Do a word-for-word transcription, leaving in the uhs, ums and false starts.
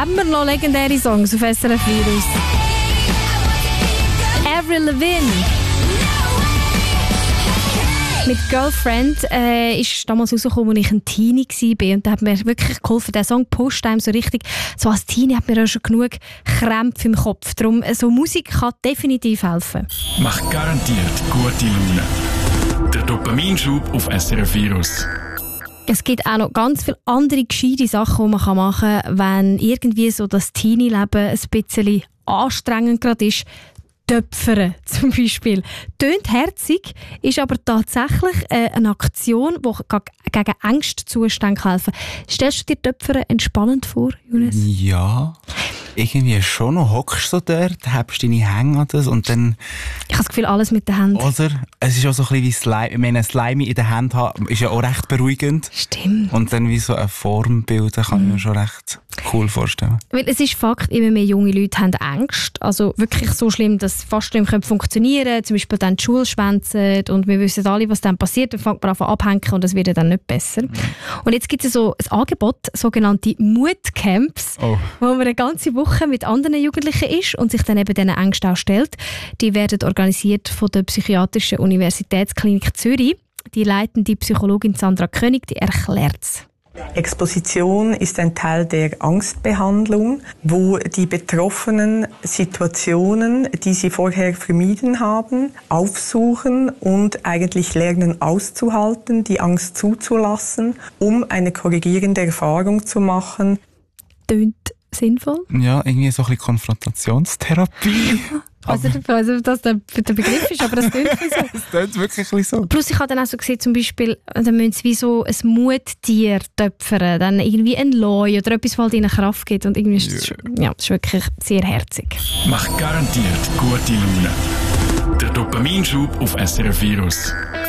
haben wir noch legendäre Songs auf S R F Virus. Avril Lavigne mit Girlfriend äh, ist damals rausgekommen, als ich ein Teenie war. Und da hat mir wirklich geholfen. Der Song pusht einem so richtig. So als Teenie hat mir auch schon genug Krämpfe im Kopf. Darum, so Musik kann definitiv helfen. Macht garantiert gute Laune. Der Dopaminschub auf S R F Virus. Es gibt auch noch ganz viele andere gescheite Sachen, die man machen kann, wenn irgendwie so das Teenie-Leben ein bisschen anstrengend gerade ist. Töpfern zum Beispiel. Tönt herzig, ist aber tatsächlich äh, eine Aktion, die gegen Angstzustände helfen kann. Stellst du dir Töpfern entspannend vor, Jonas? Ja, irgendwie schon. Noch hockst du so dort, hebst deine Hänge an das und dann... Ich habe das Gefühl, alles mit den Händen. Oder? Es ist auch so ein bisschen wie Slime. Ich meine, Slime in der Hand haben ist ja auch recht beruhigend. Stimmt. Und dann wie so eine Form bilden, kann mm. ich mir schon recht cool vorstellen. Weil es ist Fakt, immer mehr junge Leute haben Ängste. Also wirklich so schlimm, dass fast nicht mehr funktionieren können. Zum Beispiel dann die Schule schwänzen und wir wissen alle, was dann passiert. Dann fängt man an abhängen und es wird dann nicht besser. Mm. Und jetzt gibt es so ein Angebot, sogenannte Mutcamps, oh. wo man eine ganze Woche mit anderen Jugendlichen ist und sich dann eben diesen Ängsten auch stellt. Die werden organisiert von der Psychiatrischen Universitätsklinik Zürich. Die leitende Psychologin Sandra König, die erklärt es. Exposition ist ein Teil der Angstbehandlung, wo die Betroffenen Situationen, die sie vorher vermieden haben, aufsuchen und eigentlich lernen auszuhalten, die Angst zuzulassen, um eine korrigierende Erfahrung zu machen. Tönt sinnvoll? Ja, irgendwie so ein bisschen Konfrontationstherapie. Also, also dass der, der Begriff ist, aber das tönt so. Das tönt wirklich ein so. Plus ich habe dann auch so gesehen, zum Beispiel, dann müssen sie wie so ein Muttier töpfern, dann irgendwie ein Leu oder etwas, was ihnen Kraft gibt. Und irgendwie ist das, ja. Ja, das ist wirklich sehr herzig. Macht garantiert gute Laune. Der Dopaminschub auf S R F Virus.